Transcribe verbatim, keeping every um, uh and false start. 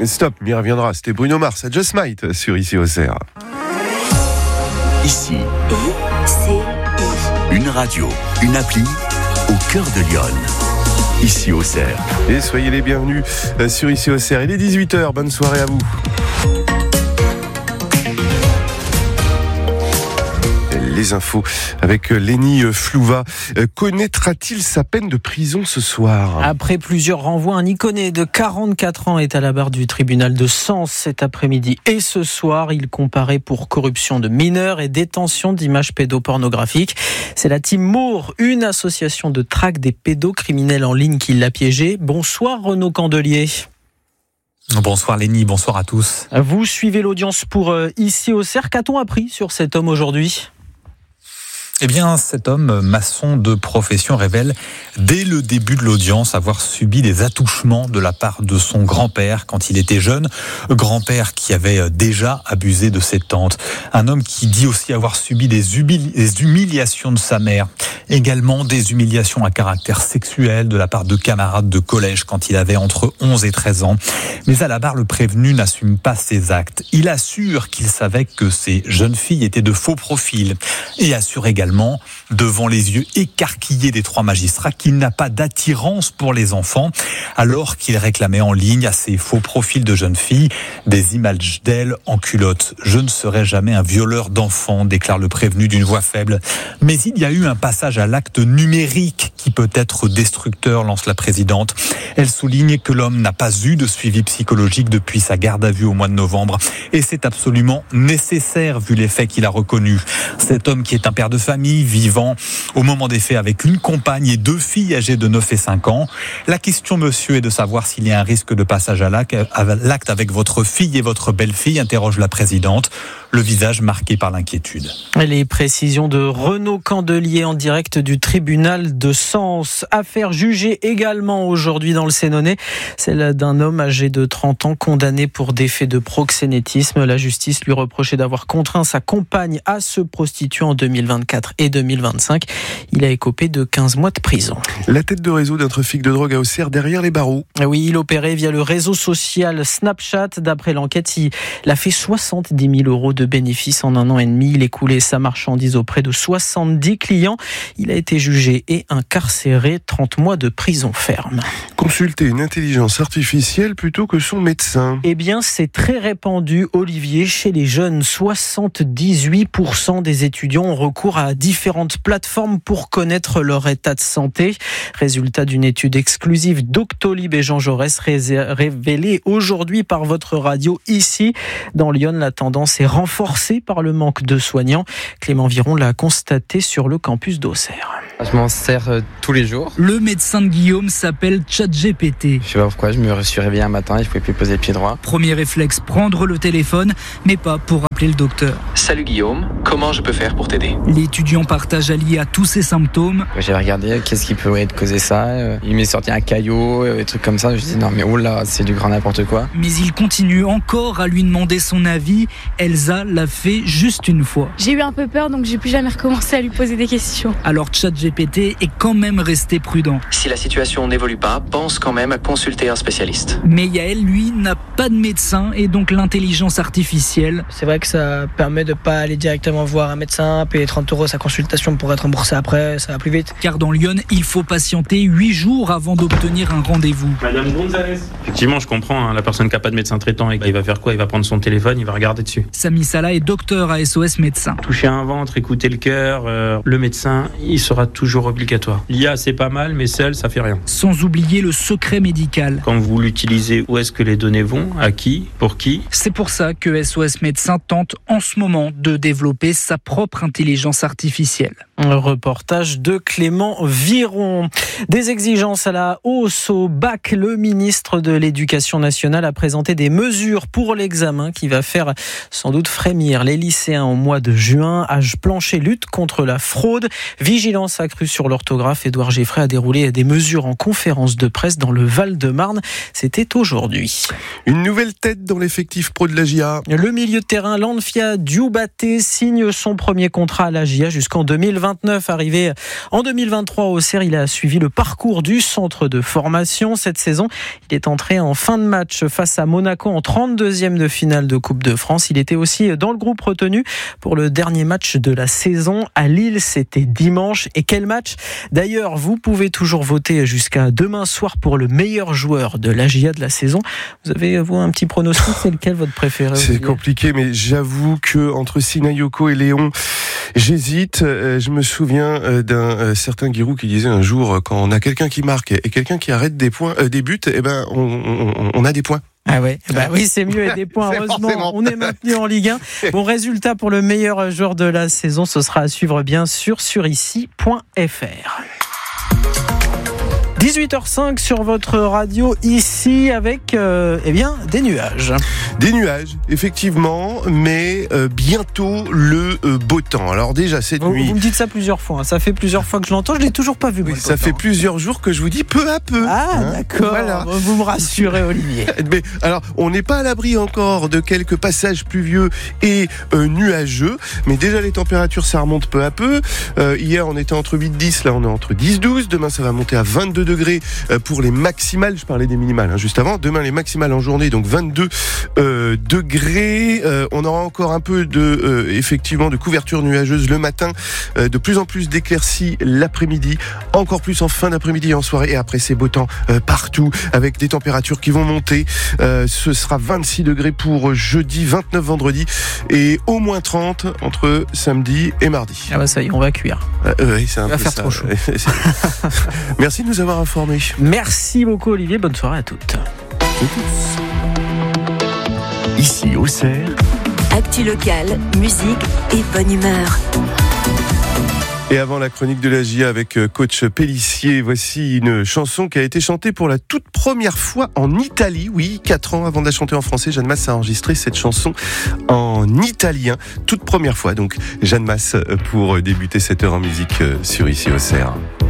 Stop, mais il reviendra. C'était Bruno Mars à Just Might sur Ici au Cerf. Ici, I C I. une radio, une appli au cœur de Lyon. Ici au Cerf. Et soyez les bienvenus sur Ici au Cerf. Il est dix-huit heures, bonne soirée à vous. Les infos avec Lénie Flouva. Connaîtra-t-il sa peine de prison ce soir ? Après plusieurs renvois, un Iconais de quarante-quatre ans est à la barre du tribunal de Sens cet après-midi. Et ce soir, il comparaît pour corruption de mineurs et détention d'images pédopornographiques. C'est la Team Moore, une association de traque des pédocriminels en ligne qui l'a piégé. Bonsoir Renaud Candelier. Bonsoir Lénie, bonsoir à tous. Vous suivez l'audience pour euh, Ici au Cerf. Qu'a-t-on appris sur cet homme aujourd'hui ? Eh bien, cet homme, maçon de profession, révèle dès le début de l'audience avoir subi des attouchements de la part de son grand-père quand il était jeune. Grand-père qui avait déjà abusé de ses tantes. Un homme qui dit aussi avoir subi des, humili- des humiliations de sa mère. Également des humiliations à caractère sexuel de la part de camarades de collège quand il avait entre onze et treize ans. Mais à la barre, le prévenu n'assume pas ses actes. Il assure qu'il savait que ces jeunes filles étaient de faux profils et assure également devant les yeux écarquillés des trois magistrats qu'il n'a pas d'attirance pour les enfants, alors qu'il réclamait en ligne à ces faux profils de jeunes filles des images d'elles en culotte. « Je ne serai jamais un violeur d'enfants », déclare le prévenu d'une voix faible. Mais il y a eu un passage à l'acte numérique qui peut être destructeur, lance la présidente. Elle souligne que l'homme n'a pas eu de suivi psychologique depuis sa garde à vue au mois de novembre. Et c'est absolument nécessaire vu les faits qu'il a reconnus. Cet homme qui est un père de famille, vivant au moment des faits avec une compagne et deux filles âgées de neuf et cinq ans. La question, monsieur, est de savoir s'il y a un risque de passage à l'acte avec votre fille et votre belle-fille, interroge la présidente, le visage marqué par l'inquiétude. Les précisions de Renaud Candelier en direct du tribunal de Sens. Affaire jugée également aujourd'hui dans le Sénonais, celle d'un homme âgé de trente ans condamné pour des faits de proxénétisme. La justice lui reprochait d'avoir contraint sa compagne à se prostituer en deux mille vingt-quatre et deux mille vingt-cinq. Il a écopé de quinze mois de prison. La tête de réseau d'un trafic de drogue à Auxerre derrière les barreaux. Oui, il opérait via le réseau social Snapchat. D'après l'enquête, il a fait soixante-dix mille euros de bénéfices en un an et demi. Il écoulait sa marchandise auprès de soixante-dix clients. Il a été jugé et incarcéré, trente mois de prison ferme. Consulter une intelligence artificielle plutôt que son médecin. Eh bien, c'est très répandu, Olivier, chez les jeunes. soixante-dix-huit pour cent des étudiants ont recours à différentes plateformes pour connaître leur état de santé. Résultat d'une étude exclusive Doctolib et Jean Jaurès révélée aujourd'hui par votre radio ici. Dans Lyon, la tendance est renforcée par le manque de soignants. Clément Viron l'a constaté sur le campus d'Auxerre. Je m'en sers euh, tous les jours. Le médecin de Guillaume s'appelle ChatGPT. Je sais pas pourquoi, je me suis réveillé un matin et je pouvais plus poser le pied droit. Premier réflexe, prendre le téléphone, mais pas pour appeler le docteur. Salut Guillaume, comment je peux faire pour t'aider ? L'étudiant partage allié à tous ses symptômes. J'ai regardé qu'est-ce qui pourrait être causé ça. Il m'est sorti un caillot, des trucs comme ça. Je me suis dit non mais oh là, c'est du grand n'importe quoi. Mais il continue encore à lui demander son avis. Elsa l'a fait juste une fois. J'ai eu un peu peur, donc j'ai plus jamais recommencé à lui poser des questions. Alors ChatGPT est quand même resté prudent. Si la situation n'évolue pas, pense quand même à consulter un spécialiste. Mais Yael, lui, n'a pas de médecin et donc l'intelligence artificielle. C'est vrai que ça permet de pas aller directement voir un médecin, payer trente euros sa consultation pour être remboursé après, ça va plus vite. Car dans Lyon, il faut patienter huit jours avant d'obtenir un rendez-vous. Madame Gonzalez. Effectivement, je comprends, hein, la personne qui n'a pas de médecin traitant, il va faire quoi ? Il va prendre son téléphone, il va regarder dessus. Samy Salah est docteur à S O S Médecins. Toucher un ventre, écouter le cœur, euh, le médecin, il sera toujours obligatoire. L'I A, c'est pas mal, mais seul, ça fait rien. Sans oublier le secret médical. Quand vous l'utilisez, où est-ce que les données vont ? À qui ? Pour qui ? C'est pour ça que S O S Médecins tente en ce moment de développer sa propre intelligence artificielle. Un reportage de Clément Viron. Des exigences à la hausse au bac. Le ministre de l'Éducation nationale a présenté des mesures pour l'examen qui va faire sans doute frémir les lycéens au mois de juin. Âge plancher, lutte contre la fraude, vigilance accrue sur l'orthographe. Édouard Geffray a déroulé des mesures en conférence de presse dans le Val-de-Marne. C'était aujourd'hui. Une nouvelle tête dans l'effectif pro de l'A J A. Le milieu de terrain Lanfia Dioubaté signe son premier contrat à l'A J A jusqu'en deux mille vingt. vingt-neuf, arrivé en deux mille vingt-trois au Auxerre, il a suivi le parcours du centre de formation. Cette saison, il est entré en fin de match face à Monaco en trente-deuxième de finale de Coupe de France. Il était aussi dans le groupe retenu pour le dernier match de la saison à Lille. C'était dimanche. Et quel match! D'ailleurs, vous pouvez toujours voter jusqu'à demain soir pour le meilleur joueur de l'A J A de la saison. Vous avez, vous, un petit pronostic? C'est lequel votre préféré? C'est compliqué, mais j'avoue que entre Sinayoko et Léon, j'hésite. Je me souviens d'un certain Giroud qui disait un jour, quand on a quelqu'un qui marque et quelqu'un qui arrête des points, euh, des buts, eh ben, on, on, on a des points. Ah ouais, bah oui, c'est mieux et des points. Heureusement, forcément. On est maintenu en Ligue un. Bon résultat pour le meilleur joueur de la saison, ce sera à suivre bien sûr sur ici point f r. dix-huit heures cinq sur votre radio ici avec euh, eh bien des nuages. Des nuages, effectivement, mais euh, bientôt le euh, beau temps. Alors déjà cette vous, nuit. Vous me dites ça plusieurs fois. Hein. Ça fait plusieurs fois que je l'entends. Je l'ai toujours pas vu. Oui, moi, ça fait plusieurs jours que je vous dis peu à peu. Ah hein, d'accord. Voilà. Vous me rassurez, Olivier. Mais alors, on n'est pas à l'abri encore de quelques passages pluvieux et euh, nuageux, mais déjà les températures ça remonte peu à peu. Euh, hier on était entre huit et dix, là on est entre dix et douze. Demain ça va monter à vingt-deux degrés pour les maximales. Je parlais des minimales hein, juste avant. Demain les maximales en journée, donc vingt-deux euh, degrés. Euh, on aura encore un peu de euh, effectivement de couverture nuageuse le matin, euh, de plus en plus d'éclaircies l'après-midi, encore plus en fin d'après-midi et en soirée. Et après c'est beau temps euh, partout avec des températures qui vont monter. Euh, ce sera vingt-six degrés pour jeudi, vingt-neuf vendredi et au moins trente entre samedi et mardi. Ah bah ça y est, on va cuire. Euh, euh, oui, c'est un Il va peu faire ça. trop chaud. Merci de nous avoir informés. Merci beaucoup Olivier, bonne soirée à toutes. Ici Auxerre, actu locale, musique et bonne humeur. Et avant la chronique de l'A J A avec coach Pellissier, voici une chanson qui a été chantée pour la toute première fois en Italie. Oui, quatre ans avant de la chanter en français, Jeanne Masse a enregistré cette chanson en italien. Toute première fois, donc Jeanne Masse pour débuter cette heure en musique sur Ici Auxerre.